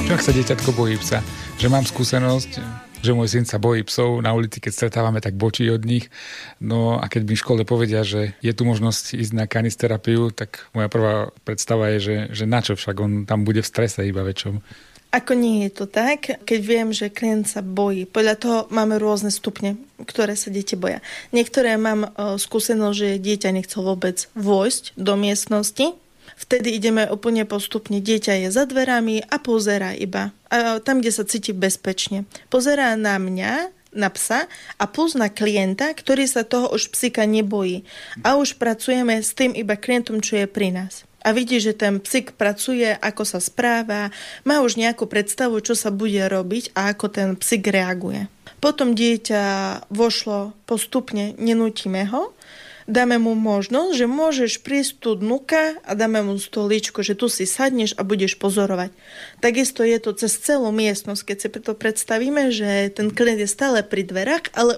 Čo ak sa dieťatko bojí psa? Že mám skúsenosť, že môj syn sa bojí psov na ulici, keď stretávame, tak bočí od nich. No a keď mi v škole povedia, že je tu možnosť ísť na kanisterapiu, tak moja prvá predstava je, že na čo však on tam bude v strese iba väčšom. Ako nie je to tak, keď viem, že klient sa bojí. Podľa toho máme rôzne stupne, ktoré sa deti boja. Niektoré mám skúsenosť, že dieťa nechcel vôbec vojsť do miestnosti. Vtedy ideme úplne postupne. Dieťa je za dverami a pozerá iba. A tam, kde sa cíti bezpečne. Pozerá na mňa, na psa a plus na klienta, ktorý sa toho už psíka nebojí. A už pracujeme s tým iba klientom, čo je pri nás. A vidí, že ten psík pracuje, ako sa správa, má už nejakú predstavu, čo sa bude robiť a ako ten psík reaguje. Potom dieťa vošlo postupne, nenútime ho, dáme mu možnosť, že môžeš prísť tu dnuka a dáme mu stoličku, že tu si sadneš a budeš pozorovať. Takisto je to cez celú miestnosť, keď si to predstavíme, že ten klient je stále pri dverách, ale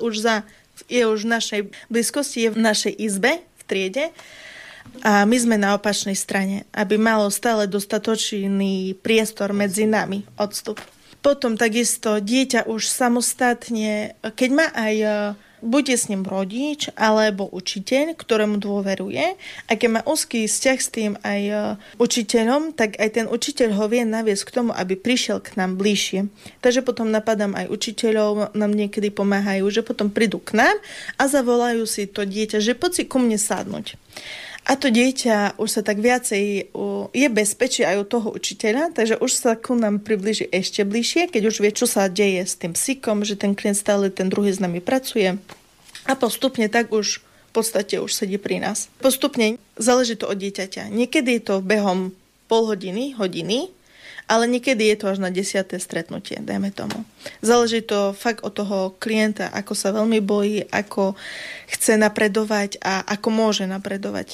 je už v našej blízkosti, je v našej izbe, v triede. A my sme na opačnej strane, aby malo stále dostatočný priestor medzi nami, odstup. Potom takisto dieťa už samostatne, keď má aj buď je s ním rodič alebo učiteľ, ktorému dôveruje, a keď má úzky vzťah s tým aj učiteľom, tak aj ten učiteľ ho vie naviesť k tomu, aby prišiel k nám bližšie. Takže potom napadám aj učiteľov, nám niekedy pomáhajú, že potom prídu k nám a zavolajú si to dieťa, že poď si ku mne sadnúť. A to dieťa už sa tak viacej je bezpečí aj u toho učiteľa, takže už sa ku nám priblíži ešte bližšie, keď už vie, čo sa deje s tým psíkom, že ten klient stále ten druhý s nami pracuje. A postupne tak už v podstate už sedí pri nás. Postupne záleží to od dieťaťa. Niekedy je to behom pol hodiny, hodiny, ale niekedy je to až na 10. stretnutie, dajme tomu. Záleží to fakt od toho klienta, ako sa veľmi bojí, ako chce napredovať a ako môže napredovať.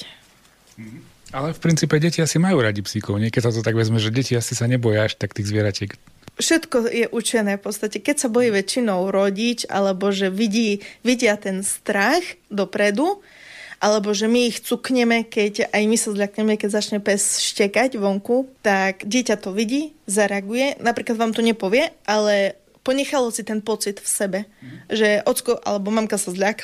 Ale v princípe deti asi majú radi psíkov. Niekedy sa to tak vezme, že deti asi sa neboja až tak tých zvieratiek. Všetko je učené v podstate. Keď sa bojí väčšinou rodič, alebo že vidia ten strach dopredu, alebo že my ich cukneme, keď aj my sa zľakneme, keď začne pes štekať vonku, tak dieťa to vidí, zareaguje. Napríklad vám to nepovie, ale ponechalo si ten pocit v sebe, že ocko alebo mamka sa zľakla